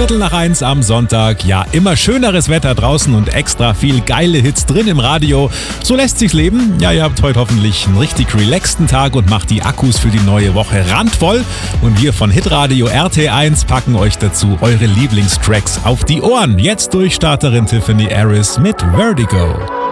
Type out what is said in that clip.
1:15 am Sonntag. Ja, immer schöneres Wetter draußen und extra viel geile Hits drin im Radio. So lässt sich's leben. Ja, ihr habt heute hoffentlich einen richtig relaxten Tag und macht die Akkus für die neue Woche randvoll. Und wir von Hitradio RT1 packen euch dazu eure Lieblingstracks auf die Ohren. Jetzt Durchstarterin Tiffany Harris mit Vertigo.